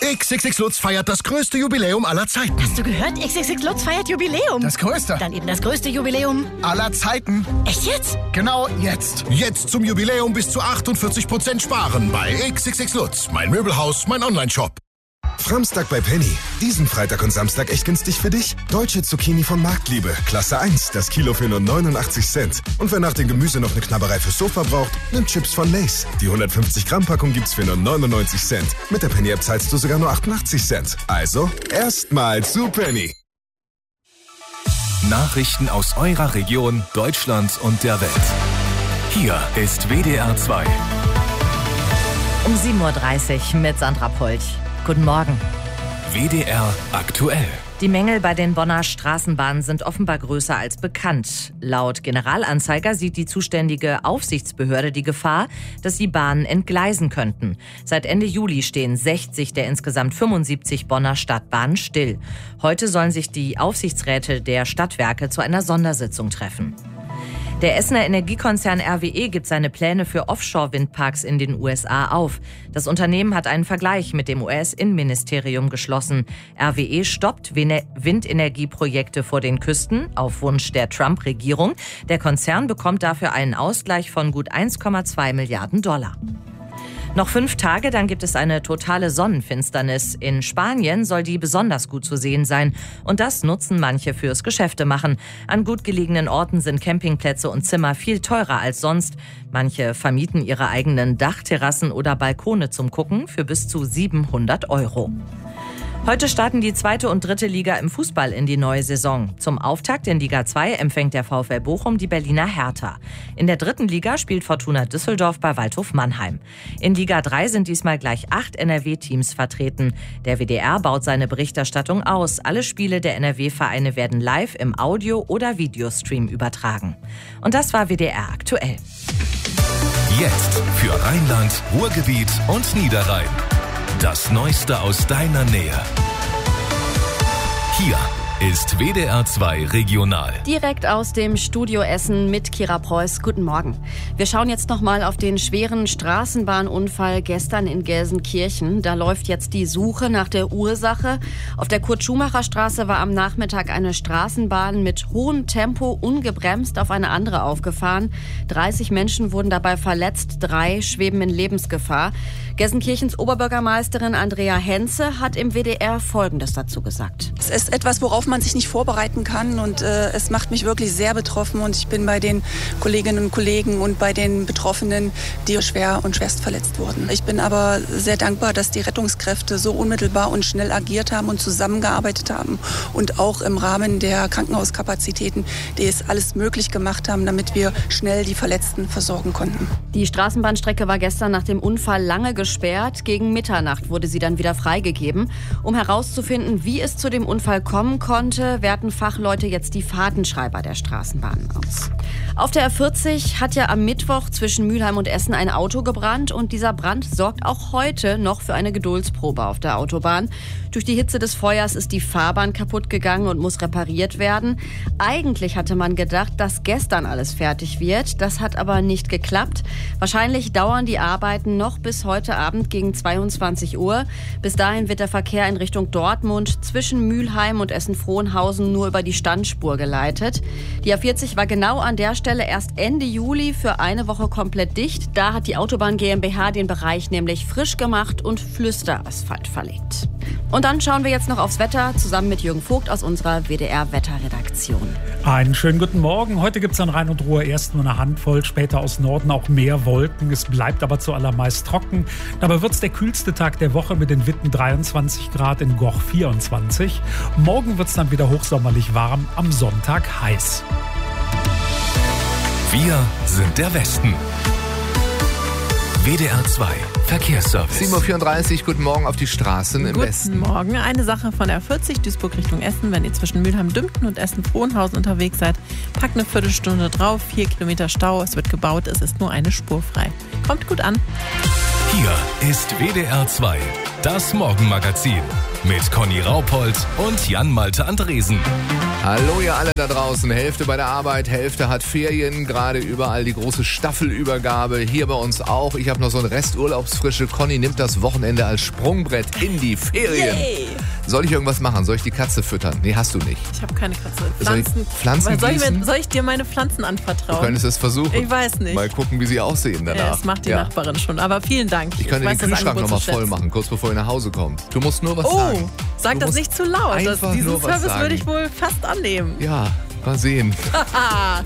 XXX Lutz feiert das größte Jubiläum aller Zeiten. Hast du gehört? XXX Lutz feiert Jubiläum. Das größte. Dann eben das größte Jubiläum aller Zeiten. Echt jetzt? Genau jetzt. Jetzt zum Jubiläum bis zu 48% sparen bei XXX Lutz. Mein Möbelhaus, mein Onlineshop. Samstag bei Penny. Diesen Freitag und Samstag echt günstig für dich? Deutsche Zucchini von Marktliebe. Klasse 1, das Kilo für nur 89 Cent. Und wer nach dem Gemüse noch eine Knabberei fürs Sofa braucht, nimmt Chips von Lay's. Die 150 Gramm Packung gibt's für nur 99 Cent. Mit der Penny-App zahlst du sogar nur 88 Cent. Also, erstmal zu Penny. Nachrichten aus eurer Region, Deutschland und der Welt. Hier ist WDR 2. Um 7.30 Uhr mit Sandra Polch. Guten Morgen. WDR aktuell. Die Mängel bei den Bonner Straßenbahnen sind offenbar größer als bekannt. Laut Generalanzeiger sieht die zuständige Aufsichtsbehörde die Gefahr, dass die Bahnen entgleisen könnten. Seit Ende Juli stehen 60 der insgesamt 75 Bonner Stadtbahnen still. Heute sollen sich die Aufsichtsräte der Stadtwerke zu einer Sondersitzung treffen. Der Essener Energiekonzern RWE gibt seine Pläne für Offshore-Windparks in den USA auf. Das Unternehmen hat einen Vergleich mit dem US-Innenministerium geschlossen. RWE stoppt Windenergieprojekte vor den Küsten auf Wunsch der Trump-Regierung. Der Konzern bekommt dafür einen Ausgleich von gut 1,2 Milliarden $. Noch 5 Tage, dann gibt es eine totale Sonnenfinsternis. In Spanien soll die besonders gut zu sehen sein. Und das nutzen manche fürs Geschäftemachen. An gut gelegenen Orten sind Campingplätze und Zimmer viel teurer als sonst. Manche vermieten ihre eigenen Dachterrassen oder Balkone zum Gucken für bis zu 700 €. Heute starten die 2. und 3. Liga im Fußball in die neue Saison. Zum Auftakt in Liga 2 empfängt der VfL Bochum die Berliner Hertha. In der 3. Liga spielt Fortuna Düsseldorf bei Waldhof Mannheim. In Liga 3 sind diesmal gleich 8 NRW-Teams vertreten. Der WDR baut seine Berichterstattung aus. Alle Spiele der NRW-Vereine werden live im Audio- oder Videostream übertragen. Und das war WDR aktuell. Jetzt für Rheinland, Ruhrgebiet und Niederrhein. Das Neueste aus deiner Nähe. Hier ist WDR 2 Regional. Direkt aus dem Studio Essen mit Kira Preuß. Guten Morgen. Wir schauen jetzt nochmal auf den schweren Straßenbahnunfall gestern in Gelsenkirchen. Da läuft jetzt die Suche nach der Ursache. Auf der Kurt-Schumacher-Straße war am Nachmittag eine Straßenbahn mit hohem Tempo ungebremst auf eine andere aufgefahren. 30 Menschen wurden dabei verletzt, 3 schweben in Lebensgefahr. Gelsenkirchens Oberbürgermeisterin Andrea Henze hat im WDR Folgendes dazu gesagt. Es ist etwas, worauf man sich nicht vorbereiten kann und es macht mich wirklich sehr betroffen und ich bin bei den Kolleginnen und Kollegen und bei den Betroffenen, die schwer und schwerst verletzt wurden. Ich bin aber sehr dankbar, dass die Rettungskräfte so unmittelbar und schnell agiert haben und zusammengearbeitet haben und auch im Rahmen der Krankenhauskapazitäten, die es alles möglich gemacht haben, damit wir schnell die Verletzten versorgen konnten. Die Straßenbahnstrecke war gestern nach dem Unfall lange gesperrt. Gegen Mitternacht wurde sie dann wieder freigegeben. Um herauszufinden, wie es zu dem Unfall kommen konnte, werten Fachleute jetzt die Fahrtenschreiber der Straßenbahnen aus. Auf der A40 hat ja am Mittwoch zwischen Mülheim und Essen ein Auto gebrannt und dieser Brand sorgt auch heute noch für eine Geduldsprobe auf der Autobahn. Durch die Hitze des Feuers ist die Fahrbahn kaputt gegangen und muss repariert werden. Eigentlich hatte man gedacht, dass gestern alles fertig wird. Das hat aber nicht geklappt. Wahrscheinlich dauern die Arbeiten noch bis heute Abend gegen 22 Uhr. Bis dahin wird der Verkehr in Richtung Dortmund zwischen Mülheim und Essen-Frohnhausen nur über die Standspur geleitet. Die A40 war genau an der Stelle erst Ende Juli für eine Woche komplett dicht. Da hat die Autobahn GmbH den Bereich nämlich frisch gemacht und Flüsterasphalt verlegt. Und dann schauen wir jetzt noch aufs Wetter, zusammen mit Jürgen Vogt aus unserer WDR-Wetterredaktion. Einen schönen guten Morgen. Heute gibt es an Rhein und Ruhr erst nur eine Handvoll, später aus Norden auch mehr Wolken. Es bleibt aber zuallermeist trocken. Dabei wird es der kühlste Tag der Woche mit den Witten 23 Grad, in Goch 24. Morgen wird es dann wieder hochsommerlich warm, am Sonntag heiß. Wir sind der Westen. WDR 2 Verkehrsservice. 7.34 Uhr, guten Morgen auf die Straßen im Westen. Guten Morgen. Eine Sache von der 40 Duisburg Richtung Essen. Wenn ihr zwischen Mülheim-Dümpten und Essen-Frohnhausen unterwegs seid, packt eine Viertelstunde drauf, 4 Kilometer Stau. Es wird gebaut, es ist nur eine Spur frei. Kommt gut an. Hier ist WDR 2, das Morgenmagazin mit Conny Raupold und Jan-Malte Andresen. Hallo ihr alle da draußen. Hälfte bei der Arbeit, Hälfte hat Ferien. Gerade überall die große Staffelübergabe. Hier bei uns auch. Ich habe noch so ein Resturlaubsfrische. Conny nimmt das Wochenende als Sprungbrett in die Ferien. Yay. Soll ich irgendwas machen? Soll ich die Katze füttern? Nee, hast du nicht. Ich habe keine Katze. Pflanzen soll ich dir meine Pflanzen anvertrauen? Du könntest es versuchen. Ich weiß nicht. Mal gucken, wie sie aussehen danach. Ja, das macht die Nachbarin schon. Aber vielen Dank. Ich könnte den Kühlschrank nochmal voll machen, kurz bevor ihr nach Hause kommt. Du musst nur was sagen. Sag das nicht zu laut. Diesen Service würde ich wohl fast annehmen. Ja, mal sehen.